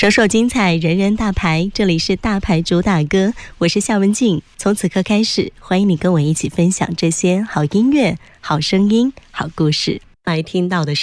首首精彩，人人大牌，这里是大牌主打歌，我是夏文静。从此刻开始，欢迎你跟我一起分享这些好音乐、好声音、好故事。来听到的是